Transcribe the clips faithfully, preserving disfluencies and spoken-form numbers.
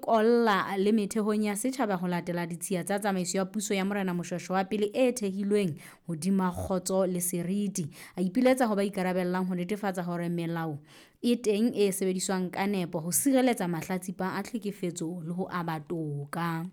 kolla le methehong ya setjhaba ho latela ditshia tsa tsamaiso ya puso ya Morena Moshweshwe wa pele e thehilweng hodima kgotso le seriti. A ipiletsa ho ba ikarabellang ho netefatsa hore melao e teng e sebediswang ka nepo ho sireletsa mahlatsipa a tlhekefetso le ho aba toka.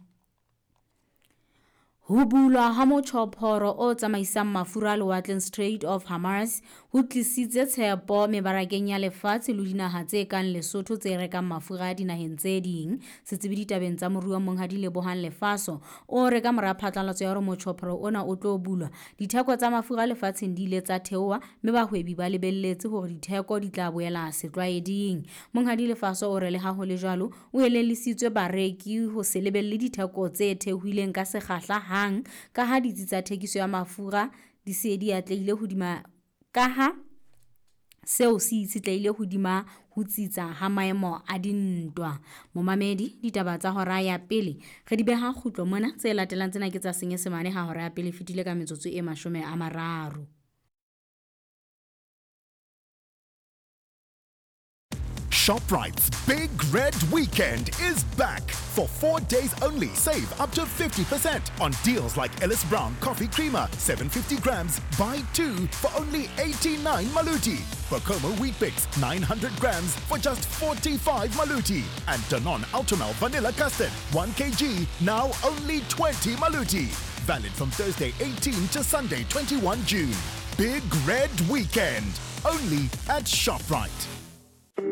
Ho bulwa ha motjhophoro o tsamaisang mafura lewatleng Strait of Hormuz ho tlisitse tshepo mebarakeng ya lefatshe le dinaha tse kang Lesotho tse rekang mafura dinaheng tse ding. Setsebi ditabeng tsa moruo monghadi Lebohang Lefaso o re ka mora phatlalatso ya hore motjhophoro ona o tlo bulwa, ditheko tsa mafura lefatsheng di ile tsa theoha mme bahwebi ba lebelletse hore ditheko di tla boela setlwaeding. Monghadi Lefaso o re le ha ho le jwalo o elellisitswe bareki ho se lebelle ditheko tse theohileng ka sekgahla ka ha ditsi tsa thekiso ya mafura di se di atlehile hodima ka ha seo se itshetlehile hodima ho tsitsa ha maemo a dintwa. Momamedi, ditaba tsa hora ya pele re di beha kgutlo mona, tse latelang tsena ke tsa Senyesemane ha hora ya pele fitile ka metsotso e mashome a mararo. ShopRite's Big Red Weekend is back. For four days only, save up to fifty percent on deals like Ellis Brown Coffee Creamer, seven hundred fifty grams, buy two for only eighty-nine Maluti. Bokomo Wheat Bix, nine hundred grams for just forty-five Maluti. And Danone Ultramel Vanilla Custard, one kilogram, now only twenty Maluti. Valid from Thursday eighteenth to Sunday twenty-first of June. Big Red Weekend, only at ShopRite.